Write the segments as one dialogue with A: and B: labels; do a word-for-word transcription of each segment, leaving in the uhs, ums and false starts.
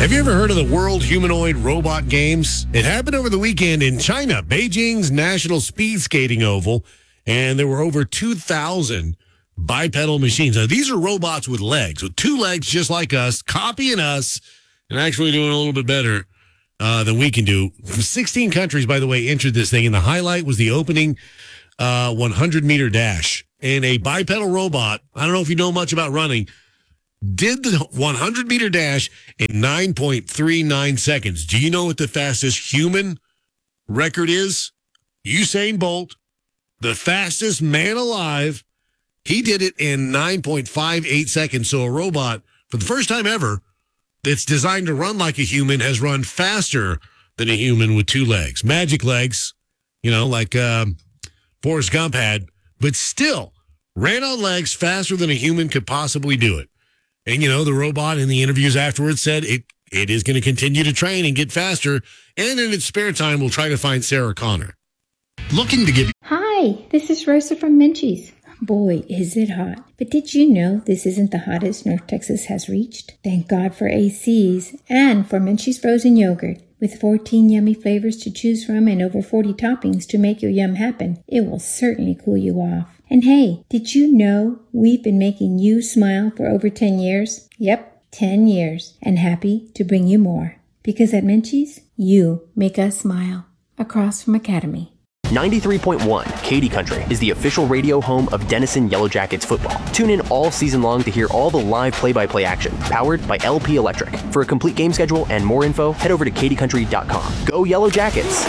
A: Have you ever heard of the World Humanoid Robot Games? It happened over the weekend in China, Beijing's National Speed Skating Oval, and there were over two thousand bipedal machines. Now, these are robots with legs, with two legs just like us, copying us, and actually doing a little bit better uh, than we can do. sixteen countries, by the way, entered this thing, and the highlight was the opening uh, hundred-meter dash. And a bipedal robot, I don't know if you know much about running, did the hundred-meter dash in nine point three nine seconds. Do you know what the fastest human record is? Usain Bolt, the fastest man alive. He did it in nine point five eight seconds. So a robot, for the first time ever, that's designed to run like a human has run faster than a human with two legs. Magic legs, you know, like um, Forrest Gump had, but still ran on legs faster than a human could possibly do it. And, you know, the robot in the interviews afterwards said it it is going to continue to train and get faster. And in its spare time, we'll try to find Sarah Connor. Looking to give...
B: Hi, this is Rosa from Minchies. Boy, is it hot. But did you know this isn't the hottest North Texas has reached? Thank God for A Cs and for Minchies frozen yogurt. With fourteen yummy flavors to choose from and over forty toppings to make your yum happen, it will certainly cool you off. And hey, did you know we've been making you smile for over ten years? Yep, ten years. And happy to bring you more. Because at Minchies, you make us smile. Across from Academy.
C: ninety-three point one Katy Country is the official radio home of Denison Yellow Jackets football. Tune in all season long to hear all the live play-by-play action, powered by L P Electric. For a complete game schedule and more info, head over to katy country dot com. Go Yellow Jackets!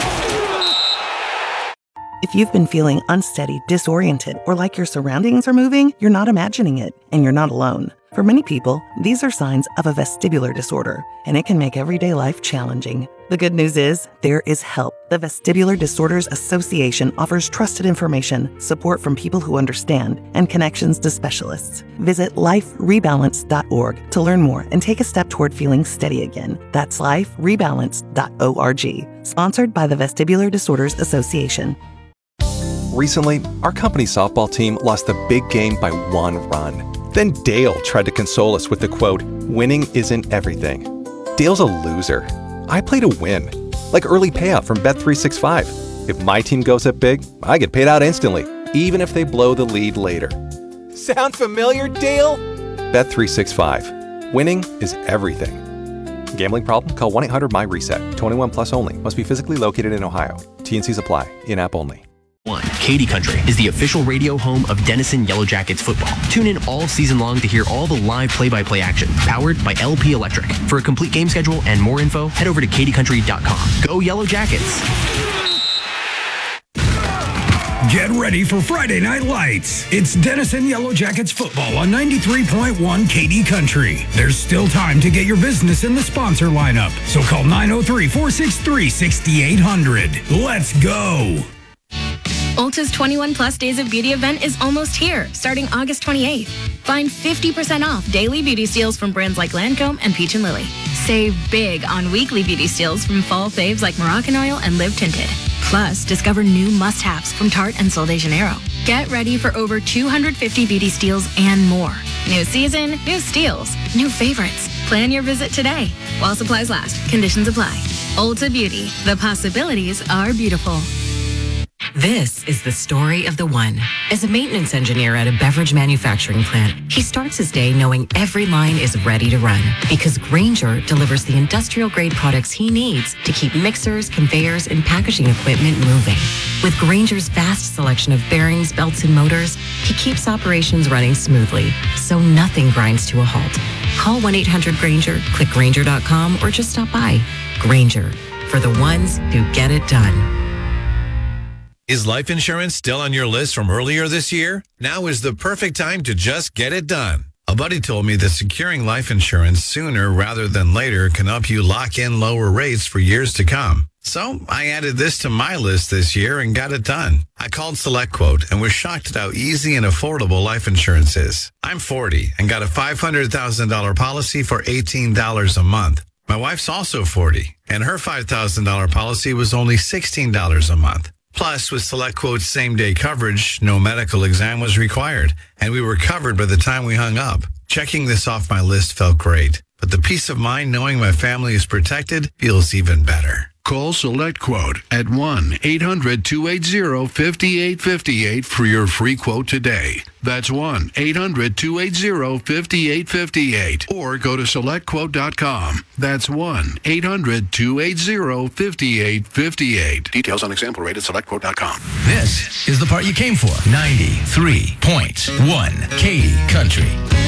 D: If you've been feeling unsteady, disoriented, or like your surroundings are moving, you're not imagining it, and you're not alone. For many people, these are signs of a vestibular disorder, and it can make everyday life challenging. The good news is, there is help. The Vestibular Disorders Association offers trusted information, support from people who understand, and connections to specialists. Visit life rebalance dot org to learn more and take a step toward feeling steady again. That's life rebalance dot org. Sponsored by the Vestibular Disorders Association.
E: Recently, our company softball team lost the big game by one run. Then Dale tried to console us with the quote, "Winning isn't everything." Dale's a loser. I play to win. Like early payout from Bet three sixty-five. If my team goes up big, I get paid out instantly, even if they blow the lead later. Sound familiar, Dale? Bet three sixty-five. Winning is everything. Gambling problem? Call one eight hundred M Y reset. twenty-one plus only. Must be physically located in Ohio. T and Cs apply. In-app only.
C: One Katy Country is the official radio home of Denison Yellow Jackets football. Tune in all season long to hear all the live play-by-play action, powered by L P Electric. For a complete game schedule and more info, head over to katy country dot com. Go Yellow Jackets!
F: Get ready for Friday Night Lights. It's Denison Yellow Jackets football on ninety-three point one Katy Country. There's still time to get your business in the sponsor lineup, so call nine oh three, four six three, six eight hundred. Let's go!
G: Ulta's twenty-one plus Days of Beauty event is almost here, starting August twenty-eighth. Find fifty percent off daily beauty steals from brands like Lancome and Peach and Lily. Save big on weekly beauty steals from fall faves like Moroccan Oil and Live Tinted. Plus, discover new must-haves from Tarte and Sol de Janeiro. Get ready for over two hundred fifty beauty steals and more. New season, new steals, new favorites. Plan your visit today while supplies last. Conditions apply. Ulta Beauty. The possibilities are beautiful.
H: This is the story of the one. As a maintenance engineer at a beverage manufacturing plant, he starts his day knowing every line is ready to run because Grainger delivers the industrial-grade products he needs to keep mixers, conveyors, and packaging equipment moving. With Grainger's vast selection of bearings, belts, and motors, he keeps operations running smoothly, so nothing grinds to a halt. Call one eight hundred Grainger, click Grainger dot com, or just stop by. Grainger, for the ones who get it done.
I: Is life insurance still on your list from earlier this year? Now is the perfect time to just get it done. A buddy told me that securing life insurance sooner rather than later can help you lock in lower rates for years to come. So I added this to my list this year and got it done. I called SelectQuote and was shocked at how easy and affordable life insurance is. I'm forty and got a five hundred thousand dollars policy for eighteen dollars a month. My wife's also forty, and her five thousand dollars policy was only sixteen dollars a month. Plus, with SelectQuote's same-day coverage, no medical exam was required, and we were covered by the time we hung up. Checking this off my list felt great. but the peace of mind knowing my family is protected feels even better.
J: Call Select Quote at one eight hundred two eight zero five eight five eight for your free quote today. That's one eight hundred two eight zero five eight five eight. Or go to select quote dot com. That's one eight hundred two eight zero five eight five eight. Details on example rate at select quote dot com.
K: This is the part you came for. ninety-three point one Katy Country.